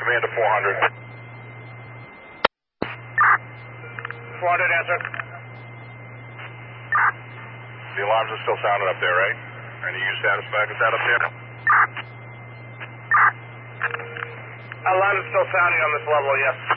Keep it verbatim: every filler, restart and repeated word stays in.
Command to four hundred. four hundred, answer. The alarms are still sounding up there, right? Are you satisfied with that up there? Alarm is still sounding on this level, yes.